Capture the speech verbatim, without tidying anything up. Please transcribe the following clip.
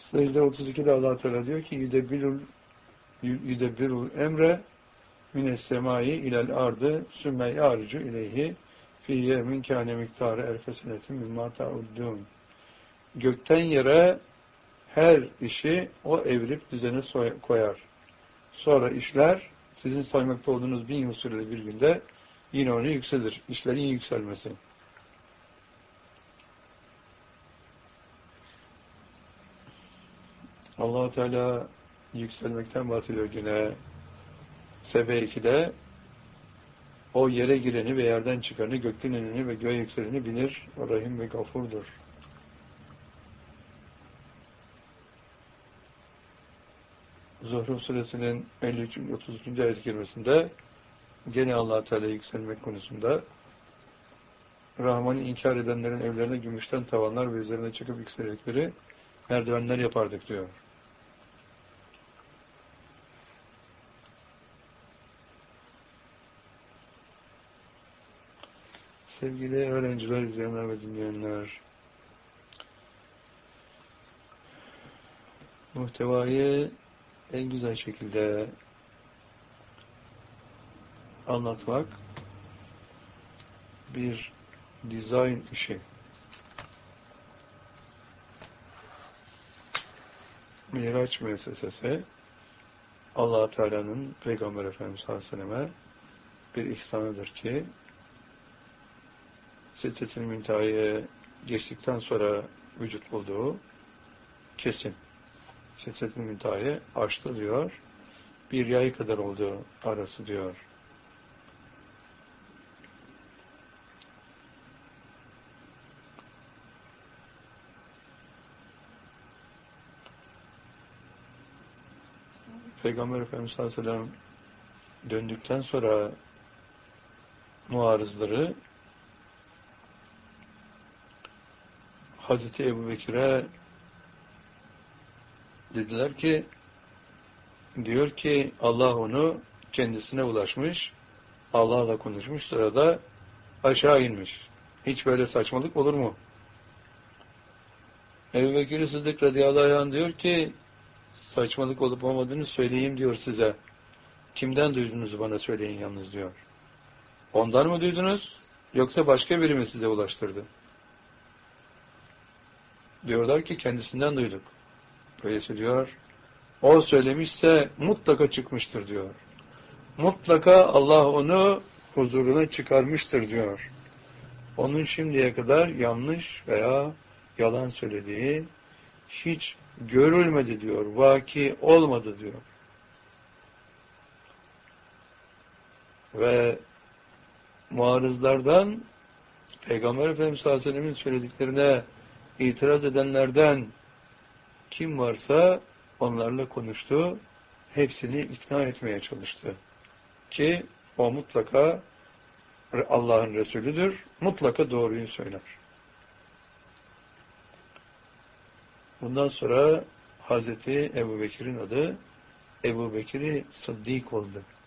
Secde otuz ikide Allah Teala diyor ki yüdebbirul yüdebbirul emre mines semai ilel ardı sümme yaricu ileyhi fi yemin kâne miktarı elfesenetin mimma ta'uddûn. Gökten yere her işi o evirip düzene koyar. Sonra işler sizin saymakta olduğunuz bin yıl süreli bir günde yine onu yükselir. İşlerin yükselmesi. Allah-u Teala yükselmekten bahsediyor yine Sebe ikide o yere gireni ve yerden çıkanı, gökten ineni ve göğe yükseleni bilir. O Rahim ve Gafurdur. Zuhruf suresinin elli üç otuz üçüncü ayet-i kerimesinde gene Allah-u Teala yükselmek konusunda Rahman'ı inkar edenlerin evlerine gümüşten tavanlar ve üzerine çıkıp yükseldikleri merdivenler yapardık diyor. Sevgili öğrenciler, izleyenler ve dinleyenler, muhtevayı en güzel şekilde anlatmak bir dizayn işi. Miraç müessesesi Allah-u Teala'nın Peygamber Efendimiz sallallahu aleyhi ve selleme bir ihsanıdır ki Sidret-i Münteha'ya geçtikten sonra vücut bulduğu kesin. Sidret-i Münteha'yı aştı diyor. Bir yay kadar oldu arası diyor. Peygamber Efendimiz sallallahu aleyhi ve sellem döndükten sonra muarızları Hazreti Ebubekir'e dediler ki, diyor ki Allah onu kendisine ulaşmış, Allah'la konuşmuş, sırada aşağı inmiş. Hiç böyle saçmalık olur mu? Ebubekir Sıddık radıyallahu anh diyor ki saçmalık olup olmadığını söyleyeyim diyor size. Kimden duydunuz bana söyleyin yalnız diyor. Ondan mı duydunuz yoksa başka biri mi size ulaştırdı? Diyorlar ki kendisinden duyduk. Öyleyse diyor, o söylemişse mutlaka çıkmıştır diyor. Mutlaka Allah onu huzuruna çıkarmıştır diyor. Onun şimdiye kadar yanlış veya yalan söylediği hiç görülmedi diyor. Vaki olmadı diyor. Ve muarızlardan Peygamber Efendimiz sallallahu aleyhi ve sellem'in söylediklerine itiraz edenlerden kim varsa onlarla konuştu. Hepsini ikna etmeye çalıştı. Ki o mutlaka Allah'ın Resulüdür. Mutlaka doğruyu söyler. Bundan sonra Hazreti Ebubekir'in adı Ebubekir-i Sıddık oldu.